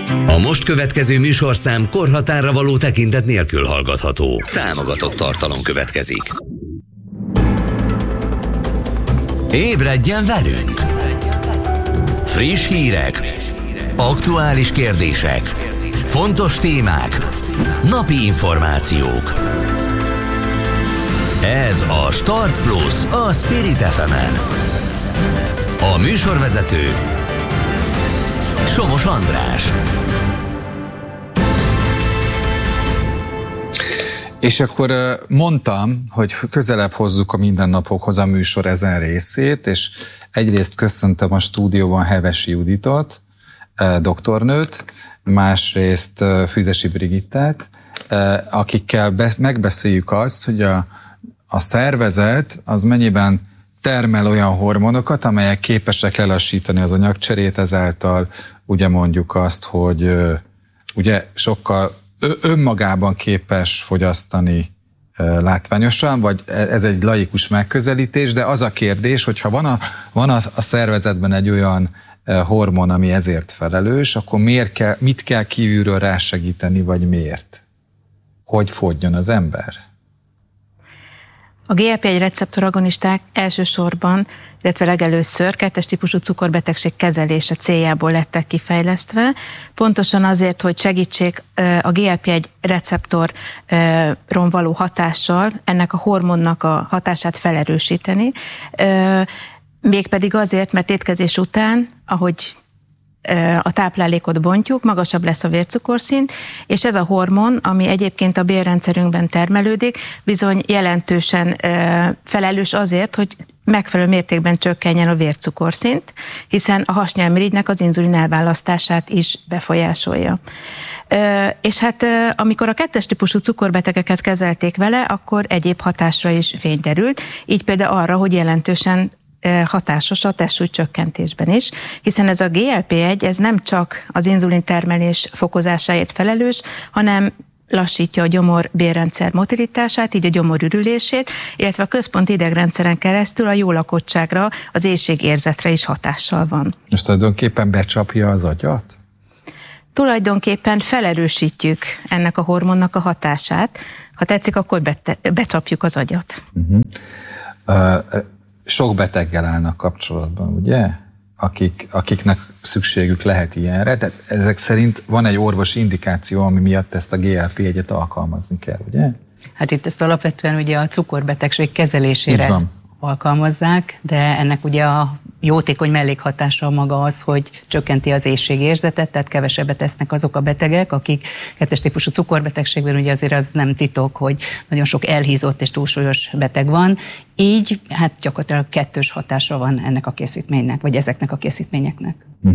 A most következő műsorszám korhatárra való tekintet nélkül hallgatható. Támogatott tartalom következik. Ébredjen velünk! Friss hírek, aktuális kérdések, fontos témák, napi információk. Ez a Start Plus a Spirit FM-en. A műsorvezető Somos András. És akkor mondtam, hogy közelebb hozzuk a mindennapokhoz a műsor ezen részét, és egyrészt köszöntöm a stúdióban Hevesi Juditot, doktornőt, másrészt Füzesi Brigittát, akikkel megbeszéljük azt, hogy a szervezet az mennyiben termel olyan hormonokat, amelyek képesek lelassítani az anyagcserét, ezáltal ugye mondjuk azt, hogy ugye sokkal önmagában képes fogyasztani látványosan, vagy ez egy laikus megközelítés, de az a kérdés, hogyha van a szervezetben egy olyan hormon, ami ezért felelős, akkor mit kell kívülről rásegíteni, vagy miért? Hogy fogyjon az ember? A GLP-1 receptoragonisták elsősorban, illetve legelőször 2-es típusú cukorbetegség kezelése céljából lettek kifejlesztve, pontosan azért, hogy segítsék a GLP-1 receptoron való hatással ennek a hormonnak a hatását felerősíteni, mégpedig azért, mert étkezés után, ahogy a táplálékot bontjuk, magasabb lesz a vércukorszint, és ez a hormon, ami egyébként a bélrendszerünkben termelődik, bizony jelentősen felelős azért, hogy megfelelő mértékben csökkenjen a vércukorszint, hiszen a hasnyálmirigynek az inzulin elválasztását is befolyásolja. És hát amikor a 2-es típusú cukorbetegeket kezelték vele, akkor egyéb hatásra is fény derült, így például arra, hogy jelentősen hatásos a testsúly csökkentésben is, hiszen ez a GLP-1, ez nem csak az inzulin termelés fokozásáért felelős, hanem lassítja a gyomor-bélrendszer motilitását, így a gyomor ürülését, illetve a központi idegrendszeren keresztül a jó lakottságra, az éhségérzetre is hatással van. És tulajdonképpen becsapja az agyat? Tulajdonképpen felerősítjük ennek a hormonnak a hatását. Ha tetszik, akkor becsapjuk az agyat. Sok beteggel állnak kapcsolatban, ugye? Akiknek szükségük lehet ilyenre. Tehát ezek szerint van egy orvosi indikáció, ami miatt ezt a GLP-1-et alkalmazni kell, ugye? Hát itt ezt alapvetően ugye a cukorbetegség kezelésére alkalmazzák, de ennek ugye a jótékony mellékhatása maga az, hogy csökkenti az éhségérzetet, tehát kevesebbet esznek azok a betegek, akik 2-es típusú cukorbetegségben, ugye azért az nem titok, hogy nagyon sok elhízott és túlsúlyos beteg van, így hát gyakorlatilag 2-ös hatása van ennek a készítménynek, vagy ezeknek a készítményeknek.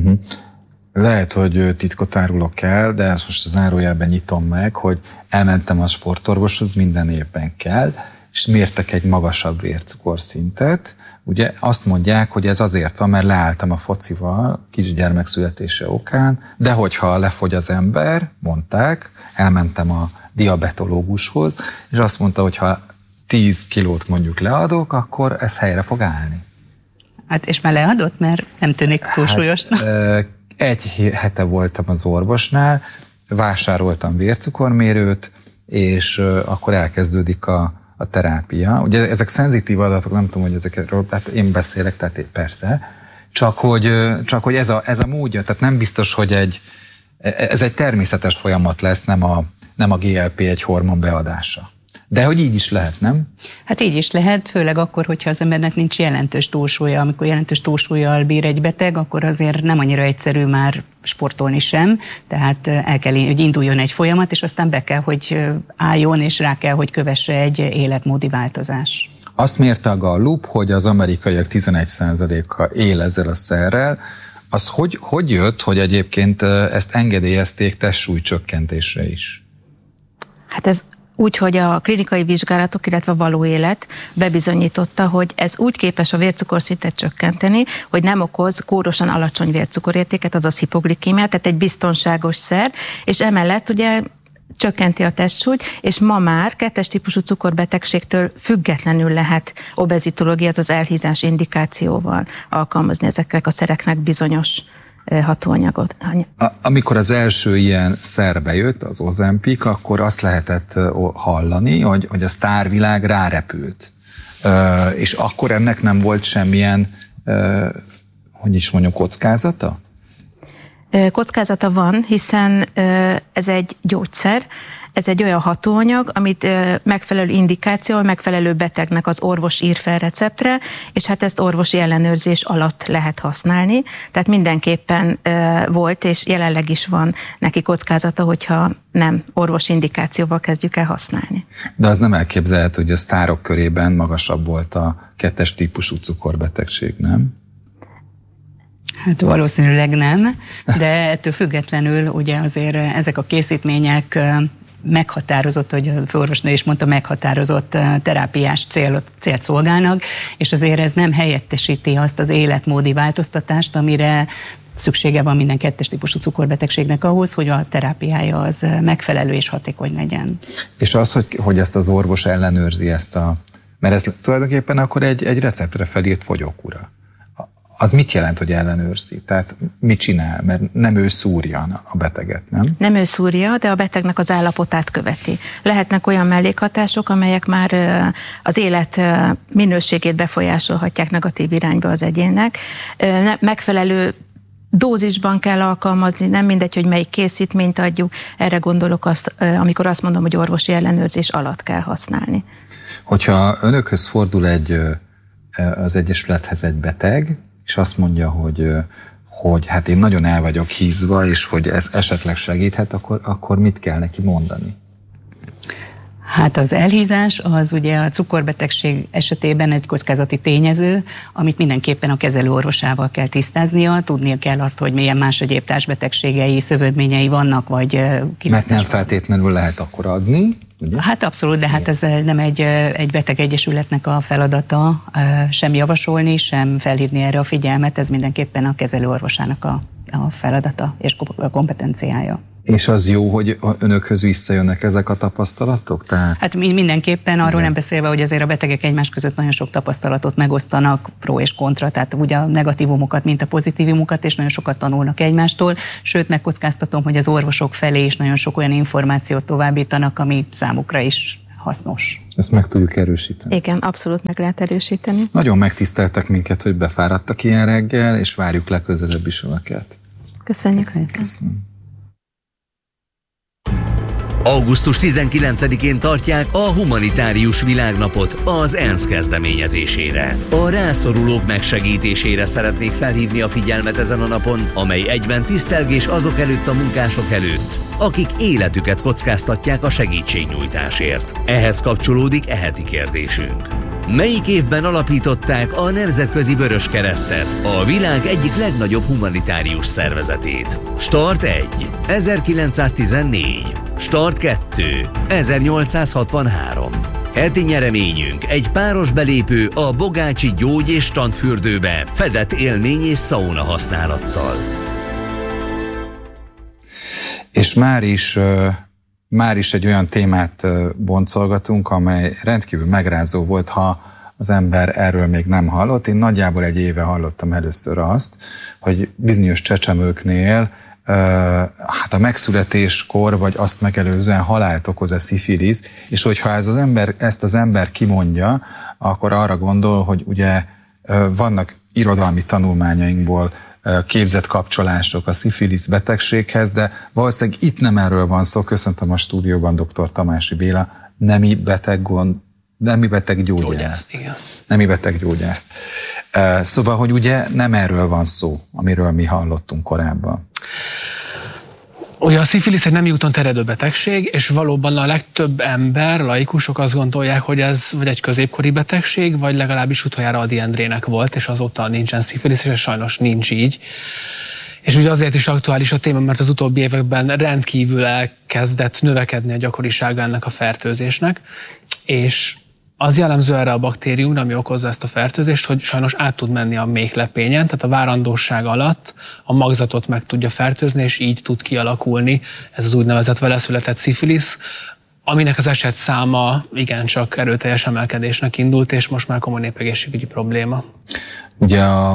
Lehet, hogy titkot árulok el, de most zárójelben nyitom meg, hogy elmentem a sportorvoshoz, minden évben kell, és mértek egy magasabb vércukorszintet. Ugye azt mondják, hogy ez azért van, mert leálltam a focival kisgyermek születése okán, de hogyha lefogy az ember, mondták, elmentem a diabetológushoz, és azt mondta, hogy ha 10 kilót mondjuk leadok, akkor ez helyre fog állni. Hát és már leadott, mert nem tűnik túlsúlyosnak? Egy hete voltam az orvosnál, vásároltam vércukormérőt, és akkor elkezdődik a terápia. Ugye ezek szenzitív adatok, nem tudom, hogy ezekről, tehát én beszélek, tehát persze, csak hogy ez a módja, tehát nem biztos, hogy ez egy természetes folyamat lesz, nem a GLP-1 hormon beadása. De hogy így is lehet, nem? Hát így is lehet, főleg akkor, hogyha az embernek nincs jelentős túlsúlya. Amikor jelentős túlsúllyal bír egy beteg, akkor azért nem annyira egyszerű már sportolni sem, tehát el kell, hogy induljon egy folyamat, és aztán be kell, hogy álljon, és rá kell, hogy kövesse egy életmódi változás. Azt mérte a Gallup, hogy az amerikaiak 11%-a él ezzel a szerrel. Az hogy jött, hogy egyébként ezt engedélyezték testsúlycsökkentésre is? Hát ez úgy, hogy a klinikai vizsgálatok, illetve a való élet bebizonyította, hogy ez úgy képes a vércukorszintet csökkenteni, hogy nem okoz kórosan alacsony vércukorértéket, azaz hipoglikémiát, tehát egy biztonságos szer, és emellett ugye csökkenti a testsúlyt, és ma már 2-es típusú cukorbetegségtől függetlenül lehet obezitológia, azaz elhízás indikációval alkalmazni ezeknek a szereknek bizonyos hatóanyagot. Amikor az első ilyen szerbe jött, az Ozempic, akkor azt lehetett hallani, hogy a sztárvilág rárepült. És akkor ennek nem volt semmilyen, hogy is mondjam, kockázata? Kockázata van, hiszen ez egy gyógyszer, ez egy olyan hatóanyag, amit megfelelő indikációval, megfelelő betegnek az orvos ír fel receptre, és hát ezt orvosi ellenőrzés alatt lehet használni. Tehát mindenképpen volt, és jelenleg is van neki kockázata, hogyha nem orvosi indikációval kezdjük el használni. De az nem elképzelhető, hogy a sztárok körében magasabb volt a 2-es típusú cukorbetegség, nem? Hát valószínűleg nem, de ettől függetlenül ugye azért ezek a készítmények meghatározott, hogy a főorvosnő is mondta, meghatározott terápiás célt szolgálnak, és azért ez nem helyettesíti azt az életmódi változtatást, amire szüksége van minden 2-es típusú cukorbetegségnek ahhoz, hogy a terápiája az megfelelő és hatékony legyen. És az, hogy ezt az orvos ellenőrzi mert ez tulajdonképpen akkor egy receptre felírt fogyókúra. Az mit jelent, hogy ellenőrzi? Tehát mit csinál? Mert nem ő szúrja a beteget, nem? Nem ő szúrja, de a betegnek az állapotát követi. Lehetnek olyan mellékhatások, amelyek már az élet minőségét befolyásolhatják negatív irányba az egyénnek. Megfelelő dózisban kell alkalmazni, nem mindegy, hogy melyik készítményt adjuk. Erre gondolok amikor azt mondom, hogy orvosi ellenőrzés alatt kell használni. Hogyha önökhöz fordul az Egyesülethez egy beteg, és azt mondja, hogy hát én nagyon el vagyok hízva, és hogy ez esetleg segíthet, akkor mit kell neki mondani? Hát az elhízás az ugye a cukorbetegség esetében egy kockázati tényező, amit mindenképpen a kezelőorvosával kell tisztáznia, tudnia kell azt, hogy milyen más egyéb társbetegségei, szövődményei vannak, vagy mert nem feltétlenül lehet akkor adni, ugye? Hát abszolút, de hát ez nem egy betegegyesületnek a feladata, sem javasolni, sem felhívni erre a figyelmet, ez mindenképpen a kezelőorvosának a feladata és a kompetenciája. És az jó, hogy önökhöz visszajönnek ezek a tapasztalatok? Hát mindenképpen, arról nem beszélve, hogy azért a betegek egymás között nagyon sok tapasztalatot megosztanak, pro és kontra, tehát ugye a negatívumokat, mint a pozitívumokat, és nagyon sokat tanulnak egymástól, sőt megkockáztatom, hogy az orvosok felé is nagyon sok olyan információt továbbítanak, ami számukra is hasznos. Ezt meg tudjuk erősíteni. Igen, abszolút meg lehet erősíteni. Nagyon megtiszteltek minket, hogy befáradtak ilyen reggel, és várjuk legközelebb is önöket. Köszönjük szépen. Augusztus 19-én tartják a Humanitárius Világnapot az ENSZ kezdeményezésére. A rászorulók megsegítésére szeretnék felhívni a figyelmet ezen a napon, amely egyben tisztelgés azok előtt a munkások előtt, akik életüket kockáztatják a segítségnyújtásért. Ehhez kapcsolódik heti kérdésünk. Melyik évben alapították a Nemzetközi Vöröskeresztet, a világ egyik legnagyobb humanitárius szervezetét? Start 1. 1914. Start 2. 1863. Heti nyereményünk egy páros belépő a Bogácsi gyógy- és strandfürdőbe fedett élmény és szauna használattal. És már is egy olyan témát boncolgatunk, amely rendkívül megrázó volt, ha az ember erről még nem hallott. Én nagyjából egy éve hallottam először azt, hogy bizonyos csecsemőknél hát a megszületéskor, vagy azt megelőzően halált okoz a szifilisz, és hogyha ezt az ember kimondja, akkor arra gondol, hogy ugye vannak irodalmi tanulmányainkból képzett kapcsolások a szifilisz betegséghez, de valószínűleg itt nem erről van szó. Köszöntöm a stúdióban dr. Tamási Béla, nemi beteggyógyászt. Nemi beteggyógyászt. Szóval, hogy ugye nem erről van szó, amiről mi hallottunk korábban. Ugye a szifilisz egy nemi úton terjedő betegség, és valóban a legtöbb ember, laikusok azt gondolják, hogy ez vagy egy középkori betegség, vagy legalábbis utoljára Ady Endrének volt, és azóta nincsen szifilisz, és sajnos nincs így. És ugye azért is aktuális a téma, mert az utóbbi években rendkívül elkezdett növekedni a gyakorisága ennek a fertőzésnek, és az jellemző erre a baktériumra, ami okozza ezt a fertőzést, hogy sajnos át tud menni a méhlepényen, tehát a várandóság alatt a magzatot meg tudja fertőzni, és így tud kialakulni ez az úgynevezett veleszületett szifilisz, aminek az eset száma igencsak erőteljes emelkedésnek indult, és most már komoly népegészségügyi probléma. Ugye a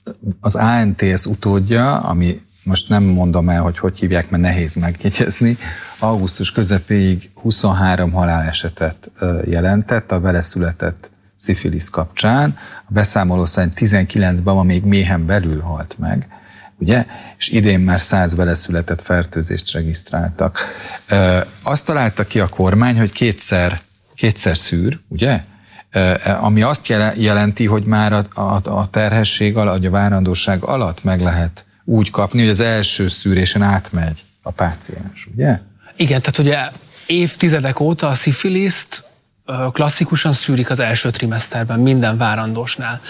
az ANTS utódja, ami most nem mondom el, hogy hívják, mert nehéz megjegyezni, augusztus közepéig 23 halálesetet jelentett a vele született szifilisz kapcsán. A beszámoló szerint 19 baba még méhen belül halt meg, ugye? És idén már 100 vele született fertőzést regisztráltak. Azt találta ki a kormány, hogy kétszer szűr, ugye? Ami azt jelenti, hogy már a terhesség alatt, a várandóság alatt meg lehet úgy kapni, hogy az első szűrésen átmegy a páciens, ugye? Igen, tehát ugye évtizedek óta a szifiliszt klasszikusan szűrik az első trimeszterben minden várandósnál.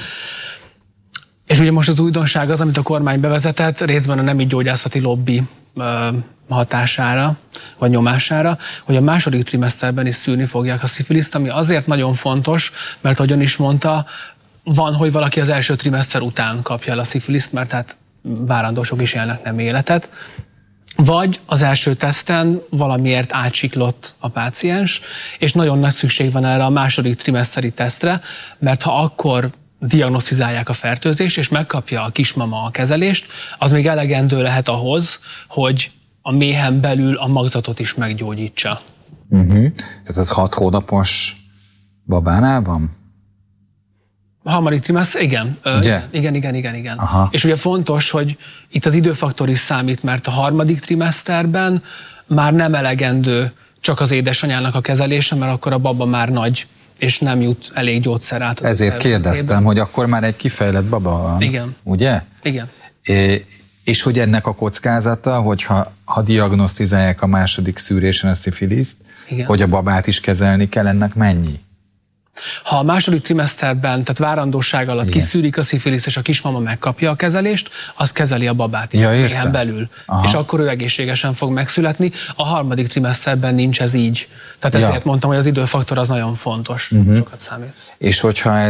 És ugye most az újdonság az, amit a kormány bevezetett, részben a nemi gyógyászati lobby hatására, vagy nyomására, hogy a második trimeszterben is szűrni fogják a szifiliszt, ami azért nagyon fontos, mert ahogyan is mondta, van, hogy valaki az első trimeszter után kapja el a szifiliszt, mert hát várandósok is élnek nem életet, vagy az első teszten valamiért átsiklott a páciens, és nagyon nagy szükség van erre a második trimeszteri tesztre, mert ha akkor diagnosztizálják a fertőzést, és megkapja a kismama a kezelést, az még elegendő lehet ahhoz, hogy a méhen belül a magzatot is meggyógyítsa. Tehát ez 6 hónapos babánál van? Harmadik trimeszter, igen. Igen. Aha. És ugye fontos, hogy itt az időfaktor is számít, mert a harmadik trimeszterben már nem elegendő csak az édesanyának a kezelése, mert akkor a baba már nagy, és nem jut elég gyógyszer át. Ezért kérdeztem, hogy akkor már egy kifejlett baba van. Igen. Ugye? Igen. És hogy ennek a kockázata, hogyha diagnosztizálják a második szűrésen a szifiliszt, hogy a babát is kezelni kell, ennek mennyi? Ha a második trimeszterben, tehát várandóság alatt kiszűrik a szifiliszt, és a kismama megkapja a kezelést, az kezeli a babát is méhen belül. Aha. És akkor ő egészségesen fog megszületni. A harmadik trimeszterben nincs ez így. Tehát ezért mondtam, hogy az időfaktor az nagyon fontos. Sokat számít. És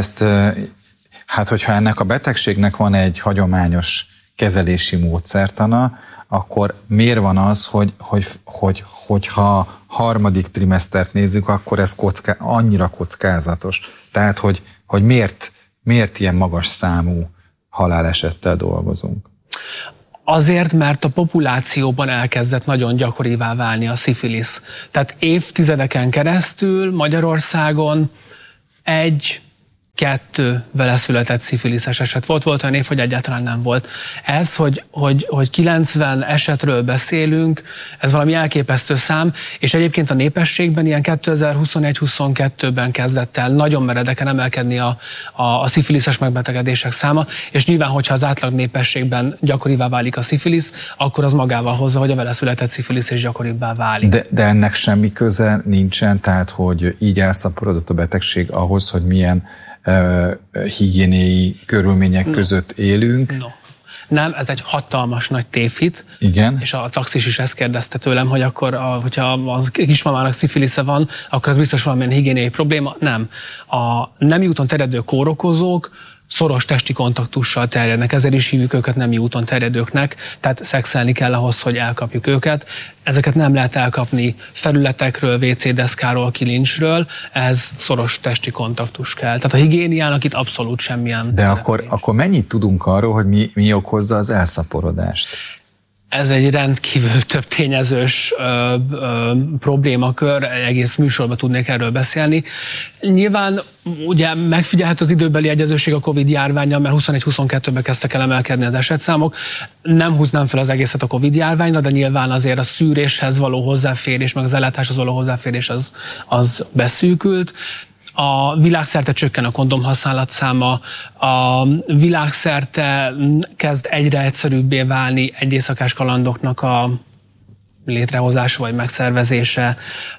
hogyha ennek a betegségnek van egy hagyományos kezelési módszertana, akkor miért van az, hogyha harmadik trimesztert nézzük, akkor ez annyira kockázatos. Tehát, hogy miért ilyen magas számú halálesettel dolgozunk? Azért, mert a populációban elkezdett nagyon gyakorivá válni a szifilisz. Tehát évtizedeken keresztül Magyarországon 1-2 vele született szifiliszes eset volt olyan év, hogy egyáltalán nem volt. Ez, hogy 90 esetről beszélünk, ez valami elképesztő szám, és egyébként a népességben ilyen 2021-22-ben kezdett el nagyon meredeken emelkedni a szifiliszes megbetegedések száma, és nyilván, hogyha az átlag népességben gyakorivá válik a szifilisz, akkor az magával hozza, hogy a vele született szifilisz is gyakoribbá válik. De ennek semmi köze nincsen, tehát hogy így elszaporodott a betegség ahhoz, hogy milyen higiéniai körülmények között élünk. Nem, ez egy hatalmas nagy tévhit. Igen. És a taxis is ezt kérdezte tőlem, hogy akkor, hogyha a kismamának szifilisze van, akkor az biztos valamilyen higiéniai probléma. Nem. A nemi úton terjedő kórokozók szoros testi kontaktussal terjednek, ezért is hívjuk őket nemi úton terjedőknek, tehát szexelni kell ahhoz, hogy elkapjuk őket. Ezeket nem lehet elkapni felületekről, WC-deszkáról, kilincsről, ez szoros testi kontaktus kell. Tehát a higiéniának itt abszolút semmilyen. De akkor mennyit tudunk arról, hogy mi okozza az elszaporodást? Ez egy rendkívül több tényezős problémakör, egész műsorban tudnék erről beszélni. Nyilván ugye megfigyelhető az időbeli egyezőség a Covid járvánnyal, mert 21-22-ben kezdtek el emelkedni az esetszámok. Nem húznám fel az egészet a Covid járványra, de nyilván azért a szűréshez való hozzáférés, meg az ellátáshoz való hozzáférés az beszűkült. A világszerte csökken a kondom használat száma, a világszerte kezd egyre egyszerűbbé válni egy éjszakás kalandoknak a létrehozása vagy megszervezése.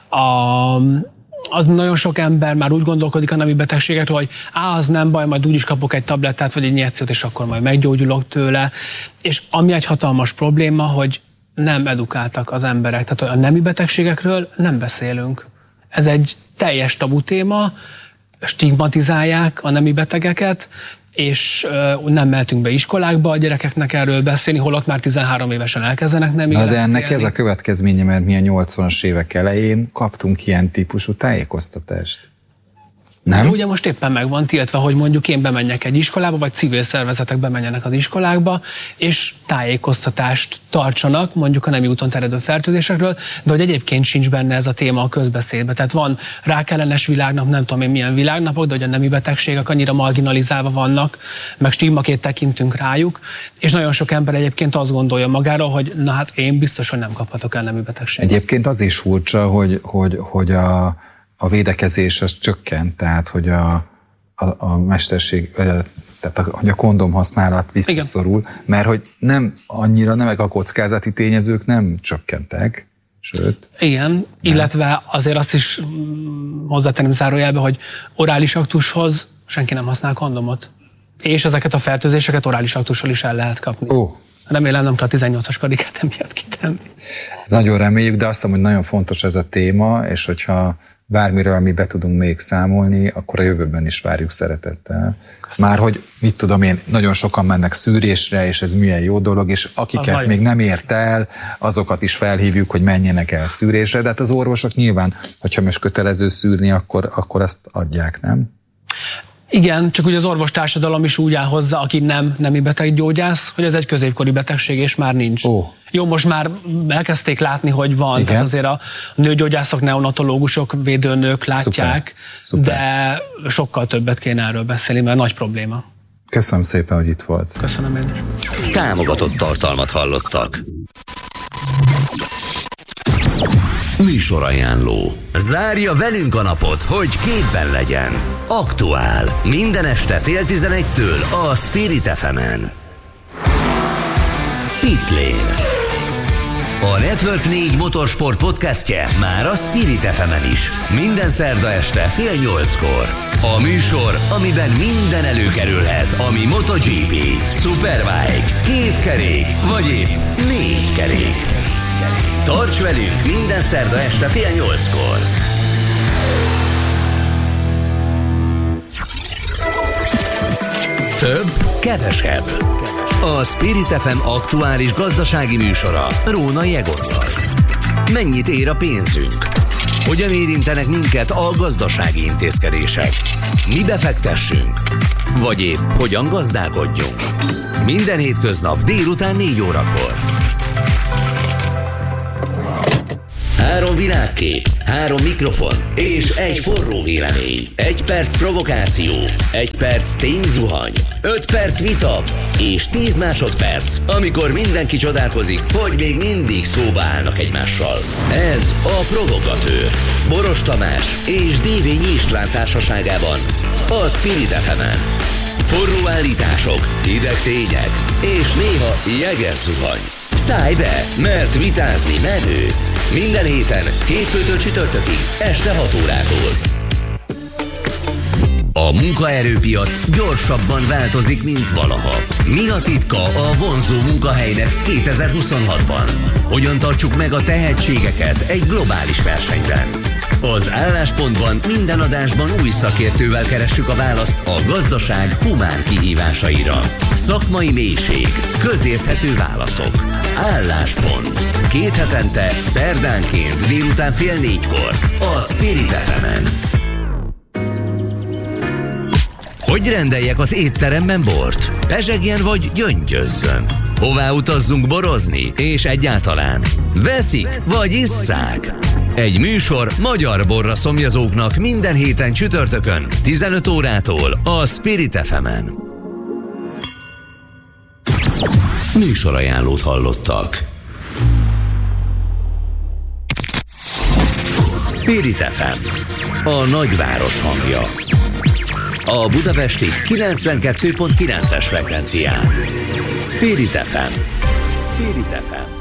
Az nagyon sok ember már úgy gondolkodik a nemi betegségekről, hogy az nem baj, majd úgyis kapok egy tablettát vagy egy injekciót, és akkor majd meggyógyulok tőle. És ami egy hatalmas probléma, hogy nem edukáltak az emberek. Tehát a nemi betegségekről nem beszélünk. Ez egy teljes tabu téma, stigmatizálják a nemi betegeket, és nem mehetünk be iskolákba a gyerekeknek erről beszélni, holott már 13 évesen elkezdenek nemi életet de ennek élni. Ez a következménye, mert mi a 80-as évek elején kaptunk ilyen típusú tájékoztatást. Nem? Ugye most éppen meg van tiltva, hogy mondjuk én bemenjek egy iskolába, vagy civil szervezetek bemenjenek az iskolákba, és tájékoztatást tartsanak mondjuk a nemi úton terjedő fertőzésekről, de hogy egyébként sincs benne ez a téma a közbeszédben. Tehát van rákellenes világnap, nem tudom én milyen világnapok, de hogy a nemi betegségek annyira marginalizálva vannak, meg stigmaként tekintünk rájuk, és nagyon sok ember egyébként azt gondolja magáról, hogy na hát én biztos, hogy nem kaphatok el nemi betegséget. Egyébként az is furcsa, hogy a védekezés az csökkent, tehát hogy a mesterség, tehát hogy a kondom használat visszaszorul, igen. Mert hogy nem annyira, nem a kockázati tényezők nem csökkentek, sőt. Igen, nem. Illetve azért azt is hozzátenném zárójelbe, hogy orális aktushoz senki nem használ kondomot. És ezeket a fertőzéseket orális aktussal is el lehet kapni. Remélem nem kell a 18-as karikát emiatt kitenni. Nagyon reméljük, de azt hiszem, hogy nagyon fontos ez a téma, és hogyha bármiről mi be tudunk még számolni, akkor a jövőben is várjuk szeretettel. Köszönöm. Már hogy mit tudom én, nagyon sokan mennek szűrésre, és ez milyen jó dolog, és akiket még nem ért el, azokat is felhívjuk, hogy menjenek el szűrésre, de hát az orvosok nyilván, hogyha most kötelező szűrni, akkor azt adják, nem? Igen, csak ugye az orvostársadalom is úgy áll hozzá, aki nem nemi beteggyógyász, hogy ez egy középkori betegség, és már nincs. Jó, most már elkezdték látni, hogy van, igen. Tehát azért a nőgyógyászok, neonatológusok, védőnők látják, Szuper. De sokkal többet kéne erről beszélni, mert nagy probléma. Köszönöm szépen, hogy itt volt. Köszönöm én is. Támogatott tartalmat hallottak. Műsorajánló. Zárja velünk a napot, hogy képben legyen. Aktuál. Minden este 10:30-től a Spirit FM-en. Pitlane. A Network 4 motorsport podcastje már a Spirit FM-en is. Minden szerda este 7:30-kor. A műsor, amiben minden előkerülhet, ami MotoGP, Superbike, 2 kerék, vagy épp 4 kerék. Tarts velünk minden szerda este 7:30-kor. Több, kevesebb. A Spirit FM aktuális gazdasági műsora Rónai Egottal. Mennyit ér a pénzünk? Hogyan érintenek minket a gazdasági intézkedések? Mi befektessünk? Vagy épp hogyan gazdálkodjunk? Minden hétköznap délután 4 órakor. 3 világkép, 3 mikrofon és egy forró vélemény. 1 perc provokáció, 1 perc tényzuhany, 5 perc vita és 10 másodperc, amikor mindenki csodálkozik, hogy még mindig szóba állnak egymással. Ez a Provogatőr. Boros Tamás és Dévényi István társaságában a Spirit FM-en. Forró állítások, hideg tények és néha jeges zuhany. Szállj be, mert vitázni menő. Minden héten, hétfőtől csütörtökig, este 6 órától. A munkaerőpiac gyorsabban változik, mint valaha. Mi a titka a vonzó munkahelynek 2026-ban? Hogyan tartsuk meg a tehetségeket egy globális versenyben? Az Álláspontban minden adásban új szakértővel keressük a választ a gazdaság humán kihívásaira. Szakmai mélység, közérthető válaszok. Álláspont. 2 hetente, szerdánként délután 3:30-kor a Spirit FM-en. Hogy rendeljek az étteremben bort? Pezsegjen vagy gyöngyözzön? Hová utazzunk borozni? És egyáltalán veszik vagy isszák? Egy műsor magyar borra szomjazóknak minden héten csütörtökön 15 órától a Spirit FM-en. Műsorajánlót hallottak. Spirit FM, a nagyváros hangja. A budapesti 92.9-es frekvencián. Spirit FM. Spirit FM.